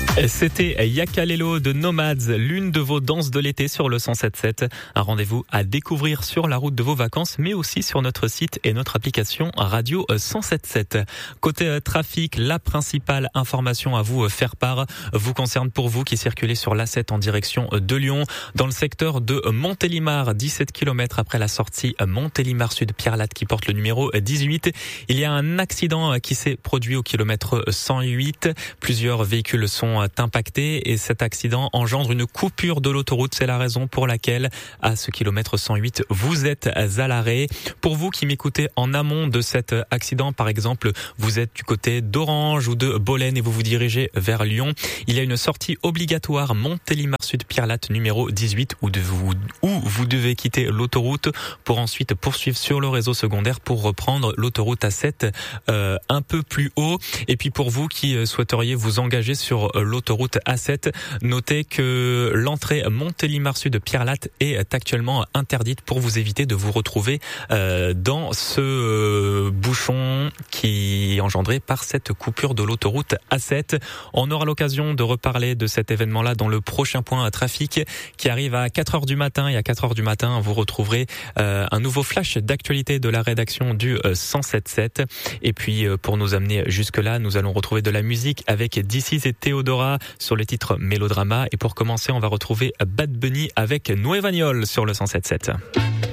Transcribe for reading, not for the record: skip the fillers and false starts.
C'était Yakalelo de Nomads, l'une de vos danses de l'été sur le 107.7. Un rendez-vous à découvrir sur la route de vos vacances, mais aussi sur notre site et notre application Radio 107.7. Côté trafic, la principale information à vous faire part vous concerne pour vous qui circulez sur l'A7 en direction de Lyon. Dans le secteur de Montélimar, 17 km après la sortie Montélimar Sud Pierre-Latte qui porte le numéro 18. Il y a un accident qui s'est produit au kilomètre 108. Plusieurs véhicules sont impactés et cet accident engendre une coupure de l'autoroute. C'est la raison pour laquelle à ce kilomètre 108 vous êtes à l'arrêt. Pour vous qui m'écoutez en amont de cet accident, par exemple, vous êtes du côté d'Orange ou de Bolène et vous vous dirigez vers Lyon, il y a une sortie obligatoire Montélimar Sud Pierre-Latte numéro 18 où vous devez quitter l'autoroute pour ensuite poursuivre sur le réseau secondaire pour reprendre l'autoroute A7 un peu plus haut. Et puis pour vous qui souhaiteriez vous engager sur l'autoroute A7, notez que l'entrée Montélimar Sud Pierre-Latte est actuellement interdite pour vous éviter de vous retrouver dans ce bouchon qui est engendré par cette coupure de l'autoroute A7. On aura l'occasion de reparler de cet événement-là dans le prochain point trafic qui arrive à 4h du matin. Et à 4h du matin, vous retrouverez un nouveau flash d'actualité de la rédaction du 107.7. Et puis pour nous amener jusque-là, nous allons retrouver de la musique avec DC's et Théodora sur le titre Mélodrama. Et pour commencer, on va retrouver Bad Bunny avec Nueva Niol sur le 107.7.